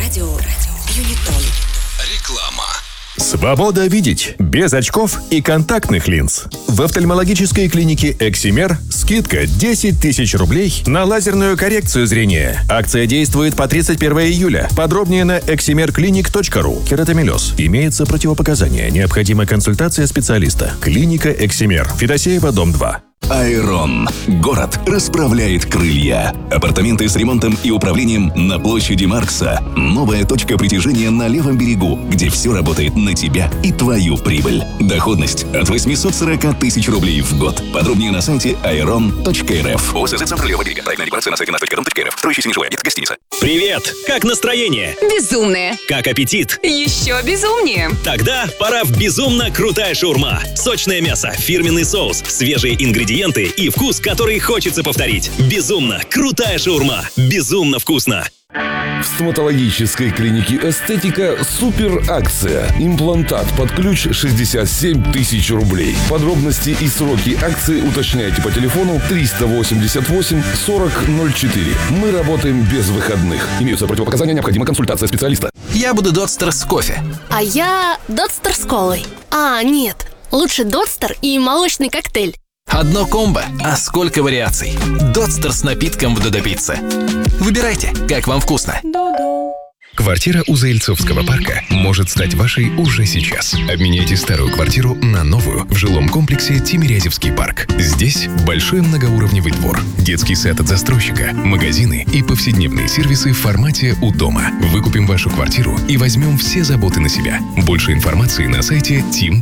Радио Юнитон. Реклама. Свобода видеть без очков и контактных линз. В офтальмологической клинике «Эксимер» скидка 10 тысяч рублей на лазерную коррекцию зрения. Акция действует по 31 июля. Подробнее на eximerclinic.ru. Кератомелез. Имеется противопоказания. Необходима консультация специалиста. Клиника «Эксимер». Федосеева, дом 2. Айрон. Город расправляет крылья. Апартаменты с ремонтом и управлением на площади Маркса. Новая точка притяжения на левом берегу, где все работает на тебя и твою прибыль. Доходность от 840 тысяч рублей в год. Подробнее на сайте iron.rf. ОСЗ «Центр левого берега». Проектная декларация на сайте nas.com.rf. Строящийся неживой объект. Гостиница. Привет! Как настроение? Безумные. Как аппетит? Еще безумнее. Тогда пора в безумно крутая шаурма. Сочное мясо, фирменный соус, свежие ингредиенты и вкус, который хочется повторить. Безумно крутая шаурма. Безумно вкусно. В стоматологической клинике «Эстетика» супер акция. Имплантат под ключ 67 тысяч рублей. Подробности и сроки акции уточняйте по телефону 388 40 04. Мы работаем без выходных. Имеются противопоказания, необходима консультация специалиста. Я буду Дотстер с кофе. А я Дотстер с колой. Нет, лучше Дотстер и молочный коктейль. Одно комбо, а сколько вариаций. Дотстер с напитком в Додо Пицце. Выбирайте, как вам вкусно. Квартира у Заильцовского парка может стать вашей уже сейчас. Обменяйте старую квартиру на новую в жилом комплексе Тимирязевский парк. Здесь большой многоуровневый двор, детский сад от застройщика, магазины и повседневные сервисы в формате «У дома». Выкупим вашу квартиру и возьмем все заботы на себя. Больше информации на сайте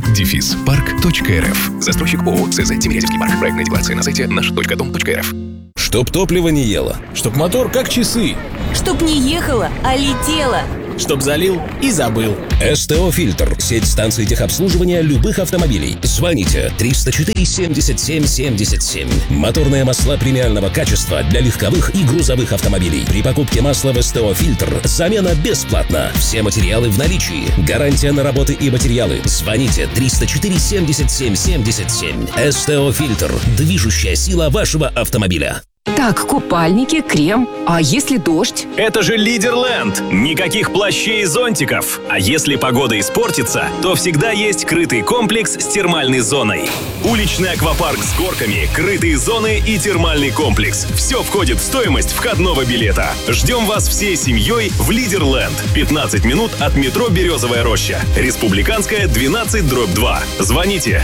tim-park.rf. Застройщик ООО «ЦЗ Тимирязевский парк». Проектная декларация на сайте наш.дом.рф. Чтоб топливо не ело, чтоб мотор как часы, чтоб не ехала, а летела, чтоб залил и забыл. СТО «Фильтр» — сеть станций техобслуживания любых автомобилей. Звоните 304 77 77. Моторные масла премиального качества для легковых и грузовых автомобилей. При покупке масла в СТО «Фильтр» замена бесплатна. Все материалы в наличии. Гарантия на работы и материалы. Звоните 304 77 77. СТО «Фильтр» — движущая сила вашего автомобиля. Так, купальники, крем. А если дождь? Это же Лидерленд! Никаких плащей и зонтиков. А если погода испортится, то всегда есть крытый комплекс с термальной зоной. Уличный аквапарк с горками, крытые зоны и термальный комплекс. Все входит в стоимость входного билета. Ждем вас всей семьей в Лидерленд. 15 минут от метро «Березовая роща». Республиканская, 12/2. Звоните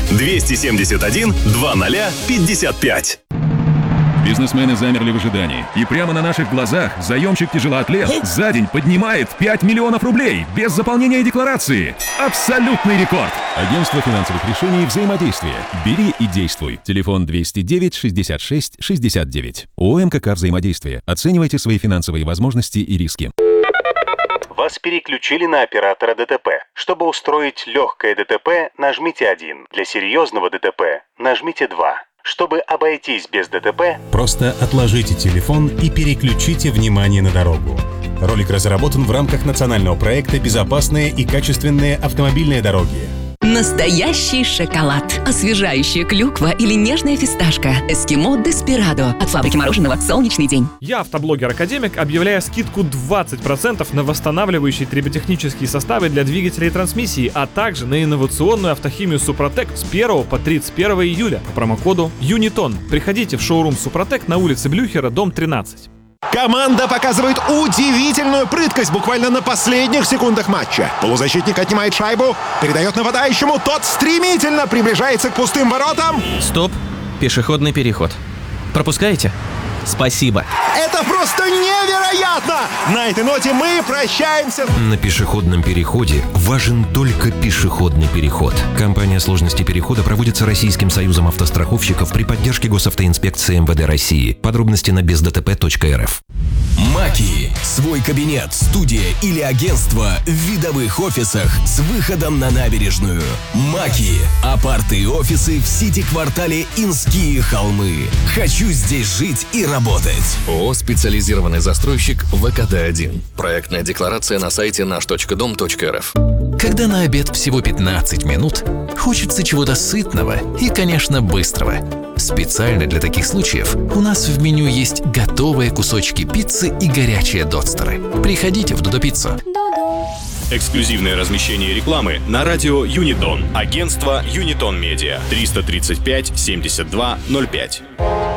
271 20 55. Бизнесмены замерли в ожидании. И прямо на наших глазах заемщик-тяжелоатлет за день поднимает 5 миллионов рублей без заполнения декларации. Абсолютный рекорд! Агентство финансовых решений «Взаимодействие». Бери и действуй. Телефон 209 66 69. ООО «МКК Взаимодействие». Оценивайте свои финансовые возможности и риски. Вас переключили на оператора ДТП. Чтобы устроить легкое ДТП, нажмите 1. Для серьезного ДТП нажмите 2. Чтобы обойтись без ДТП, просто отложите телефон и переключите внимание на дорогу. Ролик разработан в рамках национального проекта «Безопасные и качественные автомобильные дороги». Настоящий шоколад. Освежающая клюква или нежная фисташка. Эскимо Деспирадо. От фабрики мороженого «Солнечный день». Я, автоблогер-академик, объявляю скидку 20% на восстанавливающие триботехнические составы для двигателей и трансмиссии, а также на инновационную автохимию «Супротек» с 1 по 31 июля по промокоду ЮНИТОН. Приходите в шоурум «Супротек» на улице Блюхера, дом 13. Команда показывает удивительную прыткость буквально на последних секундах матча. Полузащитник отнимает шайбу, передает нападающему, тот стремительно приближается к пустым воротам. Стоп, пешеходный переход. Пропускаете? Спасибо. Это просто невероятно! На этой ноте мы прощаемся. На пешеходном переходе важен только пешеходный переход. Компания сложности перехода проводится Российским союзом автостраховщиков при поддержке Госавтоинспекции МВД России. Подробности на бездтп.рф. Маки. Свой кабинет, студия или агентство в видовых офисах с выходом на набережную. Маки. Апарты и офисы в сити-квартале Инские холмы. Хочу здесь жить и работать. ООО «Специализированный застройщик ВКД-1». Проектная декларация на сайте наш.дом.рф. Когда на обед всего 15 минут, хочется чего-то сытного и, конечно, быстрого. Специально для таких случаев у нас в меню есть готовые кусочки пиццы и горячие додстеры. Приходите в Додо Пиццу. Эксклюзивное размещение рекламы на радио Юнитон. Агентство Юнитон Медиа. 335 72 05.